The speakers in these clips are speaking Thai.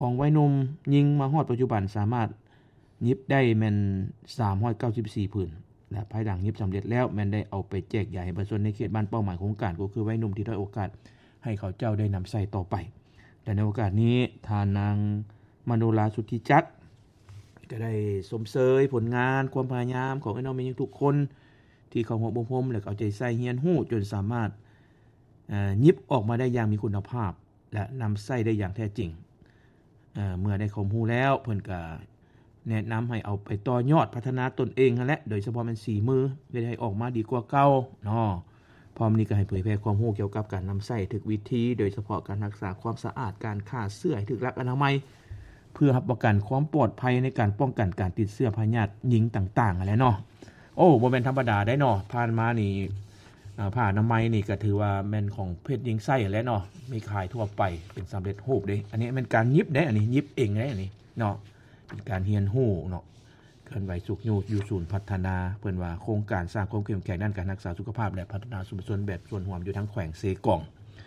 ของวัยหนุ่มยิงมาฮอดปัจจุบันสามารถยิบได้แม่น394ผืนและภายหลังยิบสำเร็จแล้วแม่นได้เอาไปแจกจ่ายให้ประชาชนในเขตบ้านเป้าหมายโครงการก็คือวัยหนุ่มที่ด้อยโอกาสให้เขาเจ้าได้นำใช้ต่อไปและในโอกาสนี้ทานนางมโนราสุทธิจักรก็ได้สมเสยผลงานความพยายามของไอ้น้องแม่ยิงทุกคนที่เขาหัวบ่พรมและเอาใจใส่เรียนรู้จนสามารถยิบออกมาได้อย่างมีคุณภาพและนำใช้ได้อย่างแท้จริงเมื่อได้ความรู้แล้วเพิ่นก็แนะนำให้เอาไปต่อยอดพัฒนาตนเองนั่นแหละโดยเฉพาะมันสีมือเพื่อให้ออกมาดีกว่าเก่าเนาะพร้อมนี้ก็ให้เผยแพร่ความรู้เกี่ยวกับการนำใช้ถึกวิธีโดยเฉพาะการรักษาความสะอาดการฆ่าเชื้อให้ถึกหลักอนามัยเพื่อรับประกันความปลอดภัยในการป้องกันการติดเชื้อพยาธิหญิงต่างๆอะไรเนาะโอ้บ่แม่นธรรมดาได้เนาะผ่านมานี่ผ้าอนามัยนี่ก็ถือว่าแม่นของเพศหญิงไส้แล้วเนาะมีขายทั่วไปเป็นสำเร็จรูปเด้อันนี้เป็นการยิบได้อันนี้ยิบเองได้อันนี้เนาะเป็นการเรียนรู้เนาะเคลื่อนไหวสุขอยู่ศูนย์พัฒนาเพิ่นว่าโครงการสร้างความเข้มแข็งด้านการรักษาสุขภาพและพัฒนาชุมชนแบบส่วนรวมอยู่ทั้งแขวงเซกอง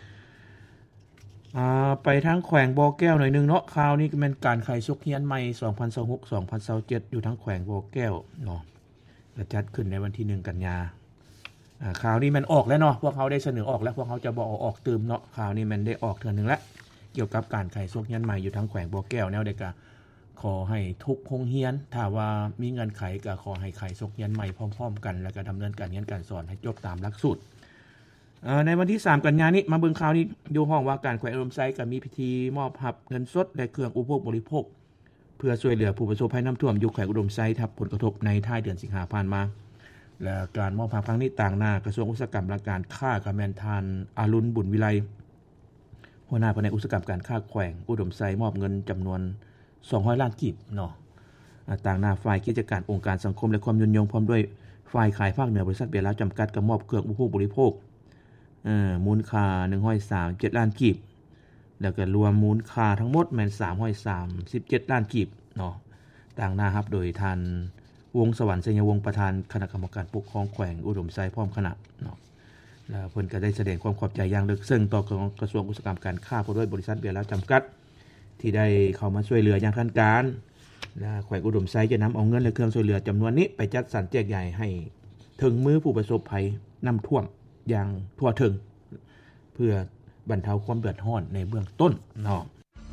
ไปทั้งแขวงบ่อแก้วหน่อยนึงเนาะคราวนี้ก็เป็นการไขซกเฮียนใหม่2026-2027อยู่ทั้งแขวงบ่อแก้วเนาะจัดขึ้นในวันที่1กันยายนข่าวนี้มันออกแล้วเนาะพวกเขาได้เสนอออกแล้วพวกเขาจะบอกออกเติมเนาะข่าวนี้มันได้ออกเทื่อนึงแล้วเกี่ยวกับการไขซกเฮียนใหม่อยู่ทั้งแขวงบ่อแก้วแนวใดก็ขอให้ทุกโรงเรียนถ้าว่ามีเงื่อนไขก็ขอให้ไขซกเฮียนใหม่พร้อมๆกันแล้วก็ดำเนินการเรียนการสอนให้จบตามหลักสูตรในวันที่3กันยายนนี้มาเบิ่งข่าวนี้อยู่ห้องว่าการแขวงอุดมไซก็มีพิธีมอบรับเงินสดและเครื่องอุปโภคบริโภคเพื่อช่วยเหลือผู้ประสบภัยน้ำท่วมอยู่แขวงอุดมไซรับผลกระทบในท้ายเดือนสิงหาคมผ่านมาและการมอบรับครั้งนี้ต่างหน้ากระทรวงอุตสาหกรรมและการค้ากับแม่นทานอารุณบุญวิไลหัวหน้าแผนกอุตสาหกรรมการค้าแขวงอุดมไซมอบเงินจำนวน200ล้านกีบเนาะต่างหน้าฝ่ายกิจการองค์การสังคมและความยุ่งยงพร้อมด้วยฝ่ายขายภาคเหนือบริษัทเบียร์ลาวจำกัดก็มอบเครื่องอุปโภคบริโภคมูลค่า137ล้านกีบแล้วก็รวมมูลค่าทั้งหมดแม่น337ล้านกีบเนาะต่างหน้าครับโดยท่านวงสวรรค์เสยยวงศ์ประธานคณะกรรมการปกครองแขวงอุดมไซพร้อมคณะเนาะแล้วเพิ่นก็ได้แสดงความขอบใจอย่างลึกซึ้งต่อกระทรวงอุตสาหกรรมการค้าพร้อมด้วยบริษัทเบียร์ลาวจำกัดที่ได้เข้ามาช่วยเหลืออย่างทันการและแขวงอุดมไซจะนำเอาเงินและเครื่องช่วยเหลือจำนวนนี้ไปจัดสรรแจกจ่ายให้ถึงมือผู้ประสบภัยน้ำท่วมอย่างทั่วถึงเพื่อบรรเทาความเดือดร้อนในเบื้องต้นเนาะ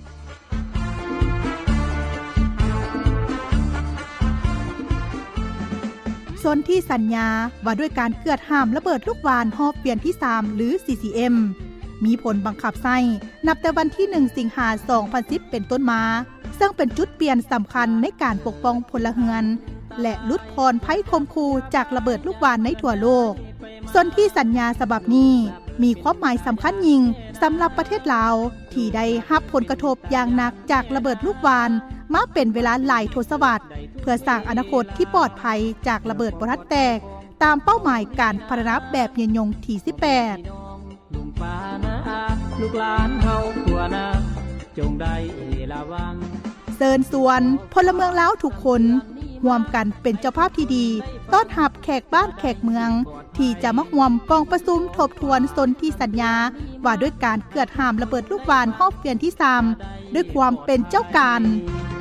สนธิสัญญาว่าด้วยการเกิดห้ามระเบิดลูกวานรอบเปลี่ยนที่3หรือ CCM มีผลบังคับใช้นับแต่วันที่1สิงหาคม2010เป็นต้นมาซึ่งเป็นจุดเปลี่ยนสำคัญในการปกป้องพลเรือนและลดพรภัยคมคูจากระเบิดลูกวานในทั่วโลกสนธิสัญญาฉบับนี้มีความหมายสำคัญยิ่งสำหรับประเทศลาวที่ได้รับผลกระทบอย่างหนักจากระเบิดลูกวานมาเป็นเวลาหลายทศวรรษเพื่อสร้างอนาคตที่ปลอดภัยจากระเบิดบ่ทันแตกตามเป้าหมายการพัฒนาแบบยืนยงที่18ลุงป้านะลูกหลานเฮาทั่วนาจงได้ระวังเชิญชวนพลเมืองลาวทุกคนร่วมกันเป็นเจ้าภาพที่ดีต้อนรับแขกบ้านแขกเมืองที่จะมาร่วมกองประชุมทบทวนสนธิสัญญาว่าด้วยการเกิดห้ามระเบิดลูกวานรอบเปลี่ยนที่3ด้วยความเป็นเจ้าการ